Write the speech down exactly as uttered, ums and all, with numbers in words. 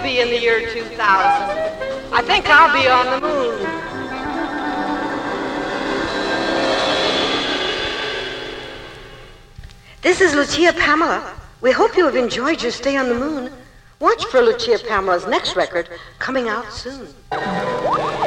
be in the year two thousand. I think I'll be on the moon. This is Lucia Pamela. We hope you have enjoyed your stay on the moon. Watch for Lucia Pamela's next record coming out soon.